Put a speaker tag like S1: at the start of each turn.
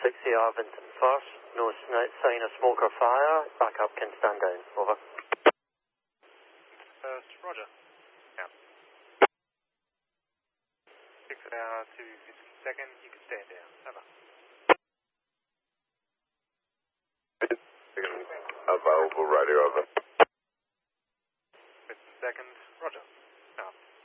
S1: 6AR Vinton first. No sign of smoke or fire. Backup can stand down. Over.
S2: First, roger. Yeah. 6AR to 52nd, you can stand down. Over.
S3: Available radio, over.
S2: 52nd.